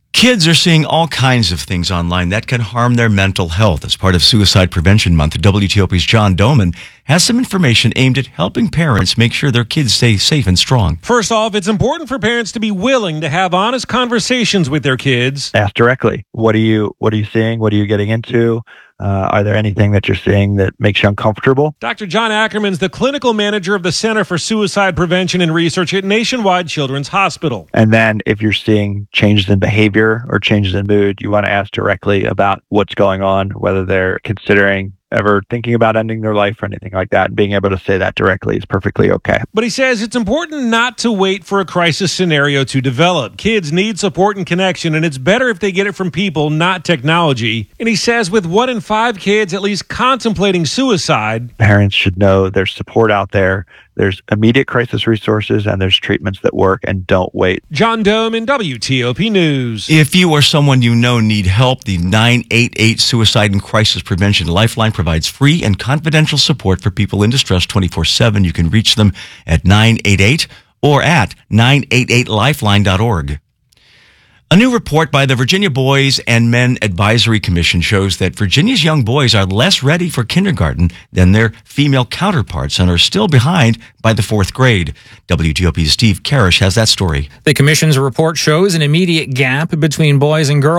Kids are seeing all kinds of things online that can harm their mental health. As part of Suicide Prevention Month, WTOP's John Doman has some information aimed at helping parents make sure their kids stay safe and strong. First off, it's important for parents to be willing to have honest conversations with their kids. Ask directly. What are you seeing? What are you getting into? Are there anything that you're seeing that makes you uncomfortable? Dr. John Ackerman's the clinical manager of the Center for Suicide Prevention and Research at Nationwide Children's Hospital. And then if you're seeing changes in behavior or changes in mood, you want to ask directly about what's going on, whether they're considering ever thinking about ending their life or anything like that. And being able to say that directly is perfectly okay. But he says it's important not to wait for a crisis scenario to develop. Kids need support and connection, and it's better if they get it from people, not technology. And he says with 1 in 5 kids at least contemplating suicide, parents should know there's support out there. There's immediate crisis resources and there's treatments that work, and don't wait. John Doman, WTOP News. If you or someone you know need help, the 988 Suicide and Crisis Prevention Lifeline provides free and confidential support for people in distress 24/7. You can reach them at 988 or at 988lifeline.org. A new report by the Virginia Boys and Men Advisory Commission shows that Virginia's young boys are less ready for kindergarten than their female counterparts and are still behind by the 4th grade. WTOP's Steve Karish has that story. The commission's report shows an immediate gap between boys and girls